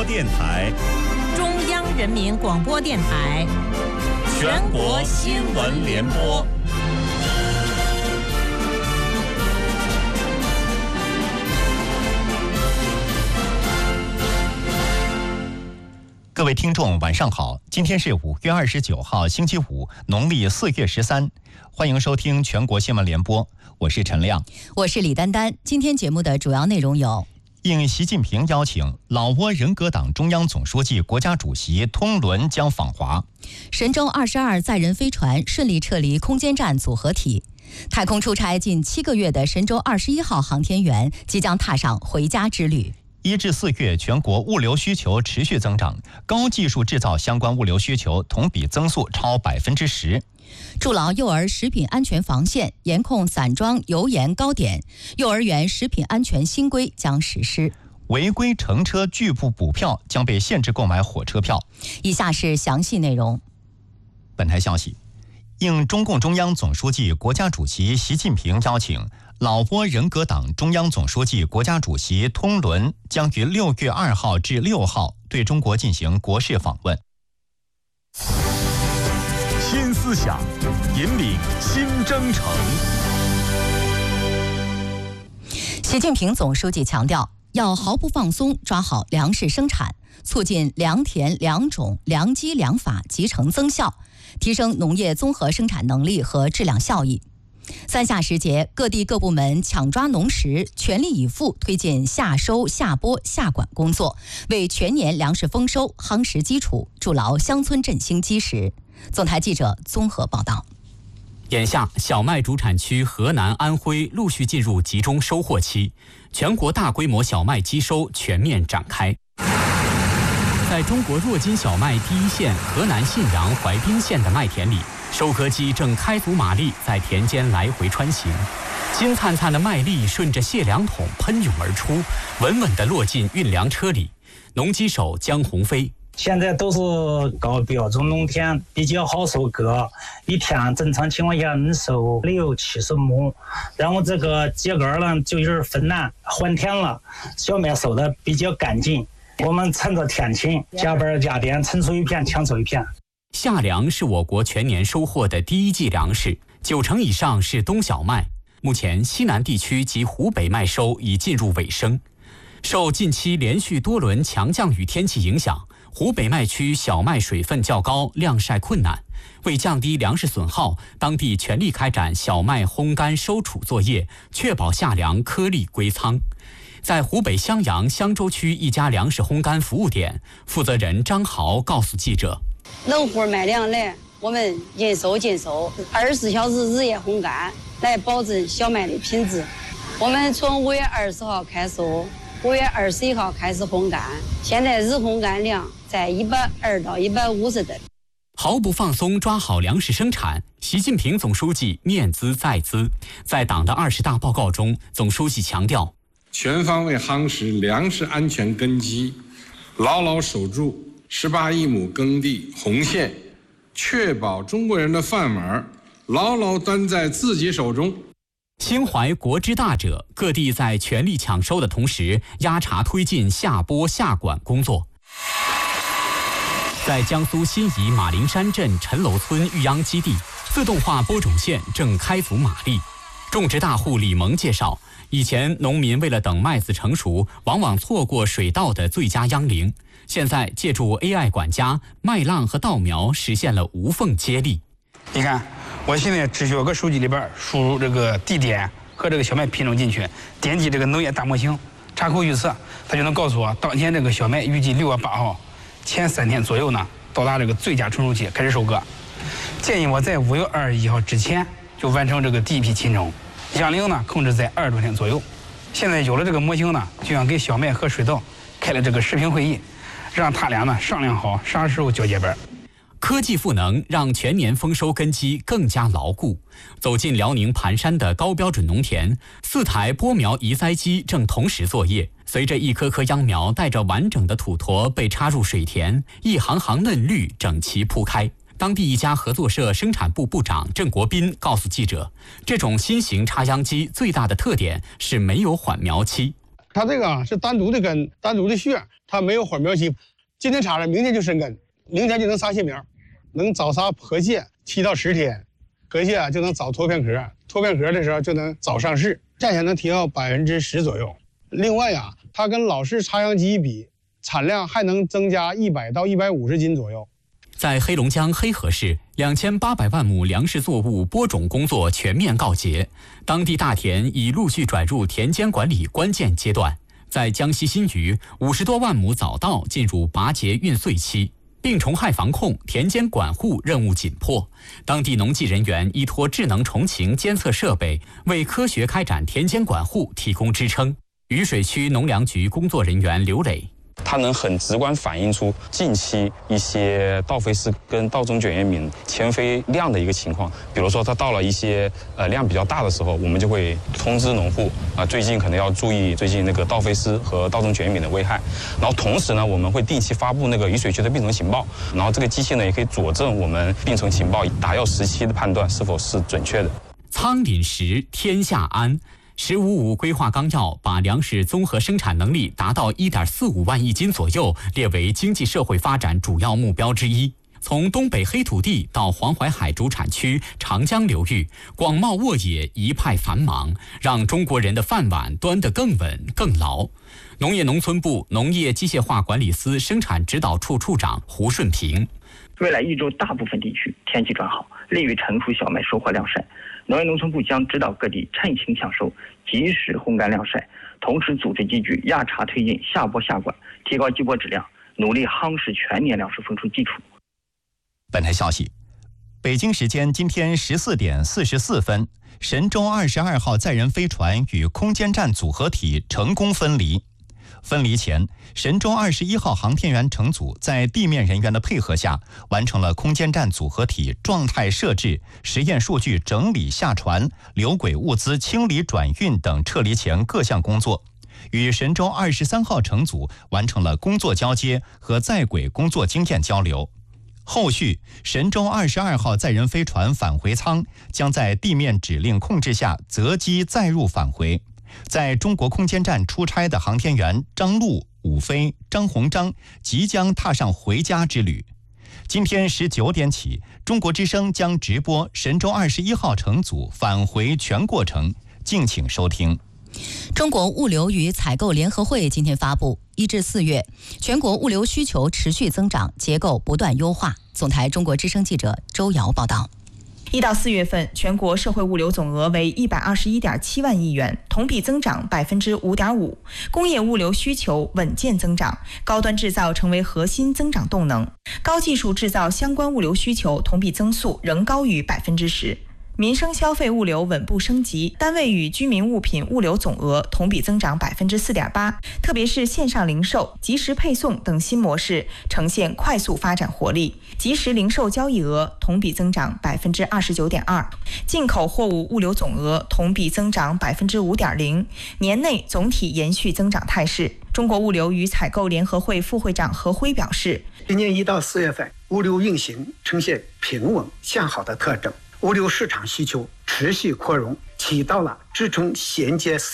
电台、 中央人民广播电台、 全国新闻联播。各位听众，晚上好！今天是5月29号，星期五，农历4月13。欢迎收听全国新闻联播，我是陈亮， 我是李丹丹。今天节目的主要内容有： 应习近平邀请，老挝人格党中央总书记、国家主席通伦将访华； 神舟22载人飞船顺利撤离空间站组合体；太空出差近7个月的神舟21号航天员即将踏上回家之旅。 1至4月，全国物流需求持续增长，高技术制造相关物流需求同比增速超10%。 筑牢幼儿食品安全防线，严控散装油盐糕点，幼儿园食品安全新规将实施。 违规乘车拒不补票将被限制购买火车票。 以下是详细内容。 本台消息，应中共中央总书记、国家主席习近平邀请，老挝人格党中央总书记、国家主席通伦将于6月2号至6号对中国进行国事访问。 新思想，引领新征程。 习近平总书记强调，要毫不放松抓好粮食生产，促进良田、良种、良机、良法集成增效，提升农业综合生产能力和质量效益。3夏时节，各地各部门抢抓农时，全力以赴推进夏收、夏播、夏管工作，为全年粮食丰收夯实基础，筑牢乡村振兴基石。总台记者综合报道。 眼下，小麦主产区河南、安徽陆续进入集中收获期，全国大规模小麦机收全面展开。在中国弱筋小麦第一线河南信阳怀滨县的麦田里，收割机正开足马力在田间来回穿行，金灿灿的麦粒顺着卸粮桶喷涌而出，稳稳地落进运粮车里。农机手江鸿飞： 现在都是高标准农田，比较好收割，一天正常情况下能收60-70亩。然后这个秸秆呢就有点分难换田了，小麦收的比较干净。我们趁着天晴，加班加点，趁收一片抢收一片。 夏粮是我国全年收获的第一季粮食，90%以上是冬小麦。目前西南地区及湖北麦收已进入尾声。受近期连续多轮强降雨天气影响，湖北麦区小麦水分较高，晾晒困难。为降低粮食损耗，当地全力开展小麦烘干收储作业，确保夏粮颗粒归仓。在湖北襄阳襄州区一家粮食烘干服务点，负责人张豪告诉记者： 农户买粮来，我们应收尽收，24小时日夜烘干，来保证小麦的品质。我们从5月20号开收，5月21号开始烘干，现在日烘干量在120到150吨。 毫不放松抓好粮食生产，习近平总书记念兹在兹。在党的20大报告中，总书记强调， 全方位夯实粮食安全根基，牢牢守住18亿亩耕地红线，确保中国人的饭碗牢牢端在自己手中。 心怀国之大者，各地在全力抢收的同时，压茬推进夏播夏管工作。在江苏新沂马铃山镇陈楼村育秧基地，自动化播种线正开足马力。种植大户李萌介绍，以前农民为了等麦子成熟，往往错过水稻的最佳秧龄。现在借助 AI 管家，麦浪和稻苗实现了无缝接力。 你看，我现在只需要个手机里边输入这个地点和这个小麦品种进去，点击这个农业大模型，插口预测，它就能告诉我当前这个小麦预计6月8号前3天左右呢，到达这个最佳成熟期开始收割。建议我在5月21号之前就完成这个第一批品种，秧龄呢控制在20多天左右。现在有了这个模型呢，就像给小麦和水稻开了这个视频会议，让他俩呢商量好啥时候交接班。 科技赋能让全年丰收根基更加牢固。走进辽宁盘山的高标准农田，4台播苗移栽机正同时作业。随着一颗颗秧苗带着完整的土坨被插入水田，一行行嫩绿整齐铺开。当地一家合作社生产部部长郑国斌告诉记者，这种新型插秧机最大的特点是没有缓苗期。 它这个是单独的根、单独的穴，它没有混苗期。今天插了，明天就生根，明天就能撒蟹苗，能早撒河蟹7到10天，河蟹就能早脱片壳，脱片壳的时候就能早上市，价钱能提高10%左右。另外呀，它跟老式插秧机比，产量还能增加100到150斤左右。 在黑龙江黑河市，2800万亩粮食作物播种工作全面告捷，当地大田已陆续转入田间管理关键阶段。在江西新余，50多万亩早稻进入拔节运穗期，病虫害防控、田间管护任务紧迫。当地农技人员依托智能虫禽监测设备，为科学开展田间管护提供支撑。渝水区农粮局工作人员刘磊。 它能很直观反映出近期一些稻肥丝跟稻种卷叶敏迁飞量的一个情况。比如说，它到了一些量比较大的时候，我们就会通知农户最近可能要注意最近那个稻肥丝和稻种卷叶敏的危害。然后同时呢，我们会定期发布那个渝水区的病虫情报，然后这个机器呢也可以佐证我们病虫情报打药时期的判断是否是准确的。 仓廪实，天下安。“15+5”规划纲要把粮食综合生产能力达到1.45万亿斤左右列为经济社会发展主要目标之一。从东北黑土地到黄淮海主产区长江流域，广袤沃野一派繁忙，让中国人的饭碗端得更稳更牢。农业农村部农业机械化管理司生产指导处处长胡顺平： 未来1周大部分地区天气转好，利于成熟小麦收获晾晒。农业农村部将指导各地趁晴抢收，及时烘干晾晒，同时组织机具压茬推进下播下管，提高机播质量，努力夯实全年粮食丰收基础。 本台消息，北京时间今天14点44分，神舟22号载人飞船与空间站组合体成功分离。分离前，神舟21号航天员乘组在地面人员的配合下，完成了空间站组合体状态设置、实验数据整理下传、留轨物资清理转运等撤离前各项工作，与神舟23号乘组完成了工作交接和在轨工作经验交流。后续，神舟22号载人飞船返回舱将在地面指令控制下择机载入返回。在中国空间站出差的航天员张陆、武飞、张鸿章即将踏上回家之旅。今天19点起，中国之声将直播神舟21号乘组返回全过程，敬请收听。 中国物流与采购联合会今天发布，1至4月，全国物流需求持续增长，结构不断优化。总台中国之声记者周瑶报道。 1到4月份，全国社会物流总额为121.7万亿元，同比增长5.5%。工业物流需求稳健增长，高端制造成为核心增长动能。高技术制造相关物流需求同比增速仍高于10%。民生消费物流稳步升级，单位与居民物品物流总额同比增长4.8%，特别是线上零售、即时配送等新模式呈现快速发展活力，即时零售交易额同比增长29.2%，进口货物物流总额同比增长5.0%，年内总体延续增长态势。中国物流与采购联合会副会长何辉表示， 今年1到4月份，物流运行呈现平稳向好的特征。物流市场需求持续扩容，起到了支撑衔接